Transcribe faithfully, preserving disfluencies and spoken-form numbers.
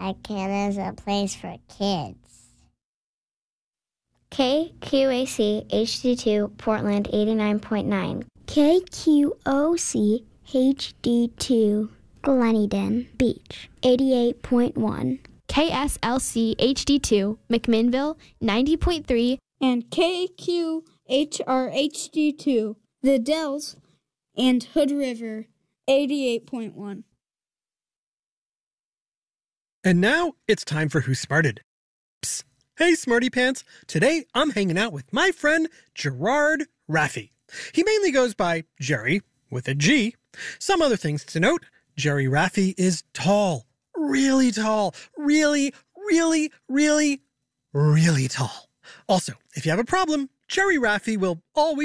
a kid is a place for kids. K Q A C H D two Portland eighty-nine point nine. K Q O C H D two Gleneden Beach eighty-eight point one. K S L C H D two McMinnville ninety point three. And K Q H R H D two The Dells and Hood River eighty-eight point one. And now it's time for Who Smarted. Psst. Hey, Smarty Pants. Today I'm hanging out with my friend Gerard Raffi. He mainly goes by Jerry with a G. Some other things to note. Jerry Raffi is tall, really tall, really, really, really, really tall. Also, if you have a problem, Jerry Raffi will always